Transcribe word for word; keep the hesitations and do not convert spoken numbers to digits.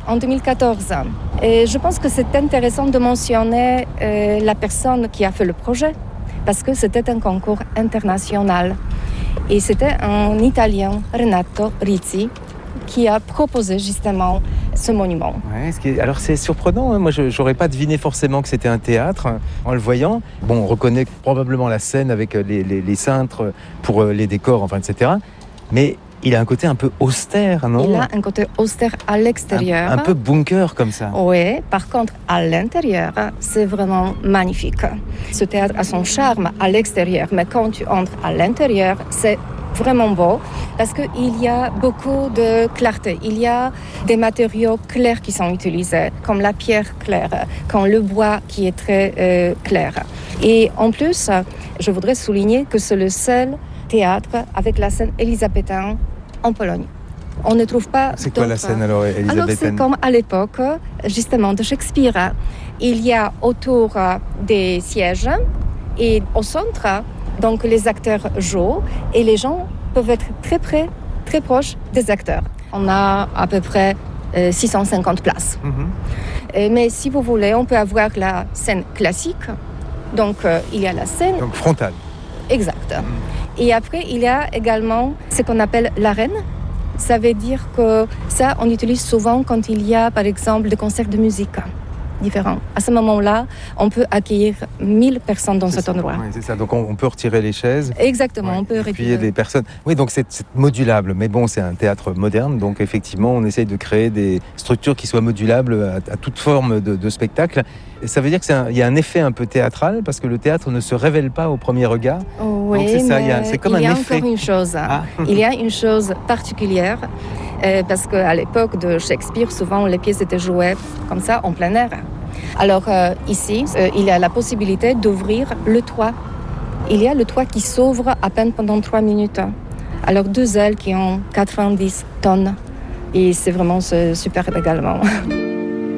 en deux mille quatorze. Et je pense que c'est intéressant de mentionner euh, la personne qui a fait le projet, parce que c'était un concours international. Et c'était un Italien, Renato Rizzi, qui a proposé justement ce monument. Ouais, ce qui est... Alors c'est surprenant, hein. Moi je n'aurais pas deviné forcément que c'était un théâtre en le voyant. Bon, on reconnaît probablement la scène avec les, les, les cintres pour les décors, enfin, et cetera. Mais il a un côté un peu austère, non ? Il a un côté austère à l'extérieur. Un, un peu bunker comme ça. Oui, par contre, à l'intérieur, c'est vraiment magnifique. Ce théâtre a son charme à l'extérieur, mais quand tu entres à l'intérieur, c'est vraiment beau parce qu'il y a beaucoup de clarté. Il y a des matériaux clairs qui sont utilisés, comme la pierre claire, comme le bois qui est très euh, clair. Et en plus, je voudrais souligner que c'est le seul théâtre avec la scène élisabéthaine en Pologne. On ne trouve pas. C'est quoi d'autres. La scène alors élisabéthaine ? Alors c'est comme à l'époque, justement, de Shakespeare. Il y a autour des sièges et au centre, donc les acteurs jouent et les gens peuvent être très près, très proches des acteurs. On a à peu près euh, six cent cinquante places. Mm-hmm. Et, mais si vous voulez, on peut avoir la scène classique. Donc euh, il y a la scène. Donc frontale. Exact. Mm. Et après, il y a également ce qu'on appelle l'arène. Ça veut dire que ça, on utilise souvent quand il y a, par exemple, des concerts de musique différents. À ce moment-là, on peut accueillir mille personnes dans c'est cet ça. endroit. Oui, c'est ça. Donc on, on peut retirer les chaises. Exactement, ouais, on peut retirer des personnes. Oui, donc c'est, c'est modulable. Mais bon, c'est un théâtre moderne, donc effectivement, on essaye de créer des structures qui soient modulables à, à toute forme de, de spectacle. Et ça veut dire qu'il y a un effet un peu théâtral, parce que le théâtre ne se révèle pas au premier regard. Oui, donc c'est ça, mais il y a, c'est comme il y a un effet. encore une chose. Ah. Il y a une chose particulière, euh, parce qu'à l'époque de Shakespeare, souvent les pièces étaient jouées comme ça, en plein air. Alors euh, ici, euh, il y a la possibilité d'ouvrir le toit. Il y a le toit qui s'ouvre à peine pendant trois minutes. Alors deux ailes qui ont quatre-vingt-dix tonnes. Et c'est vraiment superbe également.